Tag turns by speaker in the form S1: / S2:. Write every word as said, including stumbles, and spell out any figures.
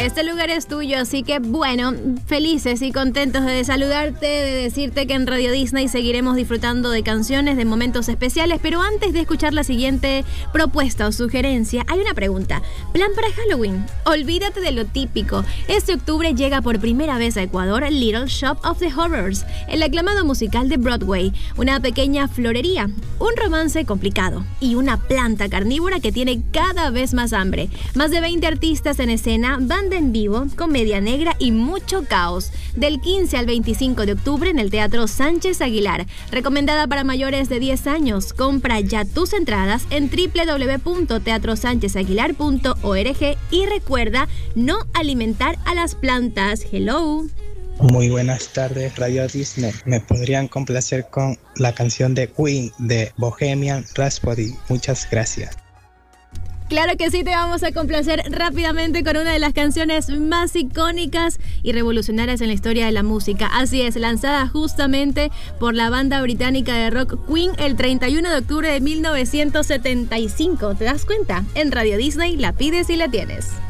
S1: Este lugar es tuyo, así que bueno, felices y contentos de saludarte, de decirte que en Radio Disney seguiremos disfrutando de canciones, de momentos especiales, pero antes de escuchar la siguiente propuesta o sugerencia, hay una pregunta. Plan para Halloween. Olvídate de lo típico. Este octubre llega por primera vez a Ecuador Little Shop of the Horrors, el aclamado musical de Broadway, una pequeña florería, un romance complicado y una planta carnívora que tiene cada vez más hambre. Más de veinte artistas en escena, banda en vivo, comedia negra y mucho caos. Del quince al veinticinco de octubre en el Teatro Sánchez Aguilar. Recomendada para mayores de diez años. Compra ya tus entradas en doble u doble u doble u punto teatro sánchez aguilar punto org y recuerda no alimentar a las plantas. Hello.
S2: Muy buenas tardes, Radio Disney. ¿Me podrían complacer con la canción de Queen de Bohemian Rhapsody? Muchas gracias.
S1: Claro que sí, te vamos a complacer rápidamente con una de las canciones más icónicas y revolucionarias en la historia de la música. Así es, lanzada justamente por la banda británica de rock Queen el treinta y uno de octubre de mil novecientos setenta y cinco. ¿Te das cuenta? En Radio Disney la pides y la tienes.